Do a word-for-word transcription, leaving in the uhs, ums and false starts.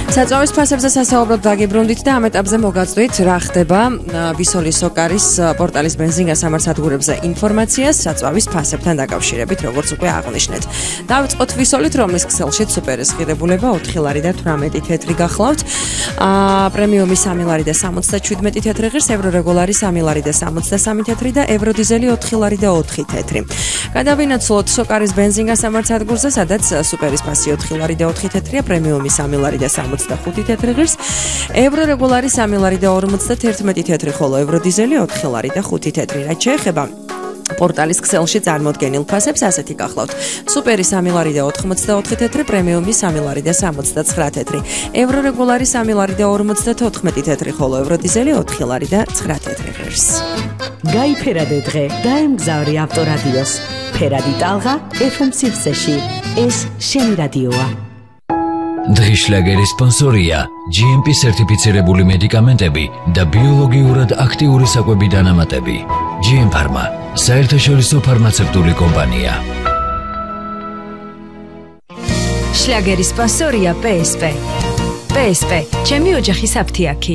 საწვავის ფასებზე სასაუბროდ დაგიბრუნდით და ამ ეტაპზე მოგაწვით რა ხდება ვისოლის ოკარის პორტალის ბენზინგასამართ სადგურებზე ინფორმაციას საწვავის ფასებთან დაკავშირებით, როგორც უკვე აღვნიშნეთ. დავიწყოთ ვისოლით, რომლის ქსელში სუპერის ღირებულება ოთხი ლარი და თვრამეტი თეთრი გახლავთ. პრემიუმი სამი ლარი და სამოცდაშვიდმეტი თეთრი ღირს, ევრორეგულარი სამი ლარი და სამოცდასამი თეთრი და ევროდიზელი ოთხი ლარი და ოთხი თეთრი. გადავინაცვლოთ ოკარის ბენზინგასამართ სადგურზე, სადაც სუპერის ფასი ოთხი ლარი და ოთხი თეთრია, პრემიუმი სამი ლარი და სამოცდახუთი თეთრი ღირს, ევრორეგულარი სამი ლარი და ორმოცდაერთმეტი თეთრი, ხოლო ევროდიზელი ოთხი ლარი და ხუთი თეთრი. რაც შეეხება პორტალის ქსელში წარმოდგენილ ფასებს, ასეთი გახლავთ. სუპერი სამი ლარი და ოთხმოცდაოთხი თეთრი, პრემიუმი სამი ლარი და სამოცდაცხრა თეთრი, ევრორეგულარი სამი ლარი და ორმოცდათოთხმეტი თეთრი, ხოლო ევროდიზელი ოთხი ლარი და ცხრა თეთრი ღირს. გაიფერადე დღე, დაემგზავრი ავტორადიოს. ფერადი ტალღა ეფ ემ სივრცეში. ეს შენი რადიოა. დღის შლაგერის სპონსორია ჯი ემ პი სერტიფიცირებული მედიკამენტები და ბიოლოგიურად აქტიური საკვები დანამატები. ჯი ემ ფარმა, საერთაშორისო ფარმაცევტული კომპანია. შლაგერის სპონსორია პე ეს პე. პე ეს პე, ჩემი ოჯახის აფთიაქი.